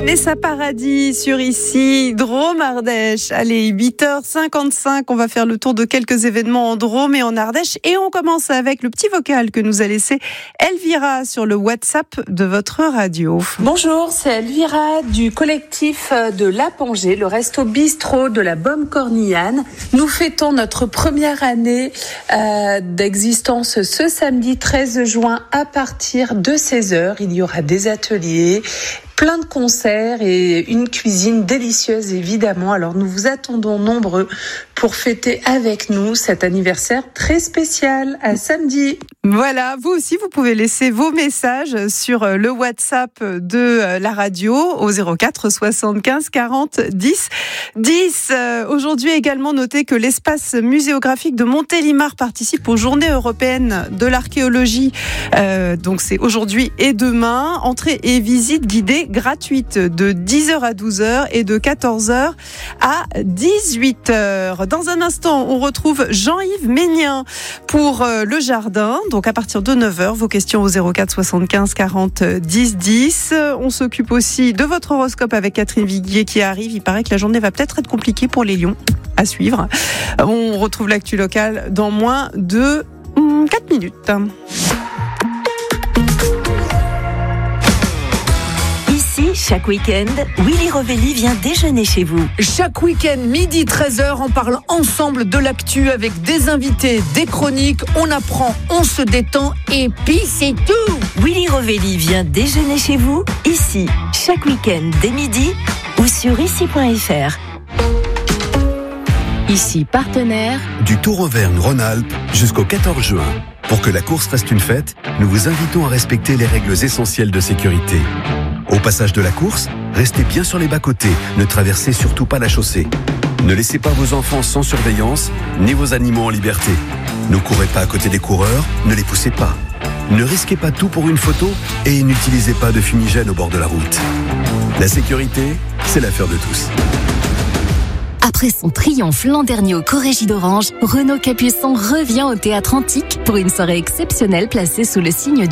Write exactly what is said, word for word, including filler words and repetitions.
Nessa Paradis sur ici, Drôme Ardèche. Allez, huit heures cinquante-cinq, on va faire le tour de quelques événements en Drôme et en Ardèche. Et on commence avec le petit vocal que nous a laissé Elvira sur le WhatsApp de votre radio. Bonjour, c'est Elvira du collectif de l'Apongée, le resto bistrot de la Baume Cornillane. Nous fêtons notre première année euh, d'existence ce samedi treize juin à partir de seize heures. Il y aura des ateliers, plein de concerts et une cuisine délicieuse évidemment. Alors nous vous attendons nombreux pour fêter avec nous cet anniversaire très spécial. À samedi. Voilà, vous aussi vous pouvez laisser vos messages sur le WhatsApp de la radio au zéro quatre soixante-quinze quarante dix dix. Aujourd'hui également notez que l'espace muséographique de Montélimar participe aux Journées européennes de l'archéologie. Euh, donc c'est aujourd'hui et demain. Entrée et visite guidée gratuite de dix heures à douze heures et de quatorze heures à dix-huit heures. Dans un instant, on retrouve Jean-Yves Ménien pour le jardin. Donc à partir de neuf heures, vos questions au zéro quatre soixante-quinze quarante dix dix. On s'occupe aussi de votre horoscope avec Catherine Viguier qui arrive. Il paraît que la journée va peut-être être compliquée pour les lions. À suivre. On retrouve l'actu locale dans moins de quatre minutes. Chaque week-end, Willy Rovelli vient déjeuner chez vous. Chaque week-end, midi treize heures, on parle ensemble de l'actu avec des invités, des chroniques, on apprend, on se détend et puis c'est tout. Willy Rovelli vient déjeuner chez vous, ici, chaque week-end dès midi ou sur ici point f r. Ici, partenaire du Tour Auvergne-Rhône-Alpes jusqu'au quatorze juin. Pour que la course reste une fête, nous vous invitons à respecter les règles essentielles de sécurité. Au passage de la course, restez bien sur les bas-côtés, ne traversez surtout pas la chaussée. Ne laissez pas vos enfants sans surveillance, ni vos animaux en liberté. Ne courez pas à côté des coureurs, ne les poussez pas. Ne risquez pas tout pour une photo et n'utilisez pas de fumigène au bord de la route. La sécurité, c'est l'affaire de tous. Après son triomphe l'an dernier au Corrégie d'Orange, Renaud Capuçon revient au Théâtre Antique pour une soirée exceptionnelle placée sous le signe du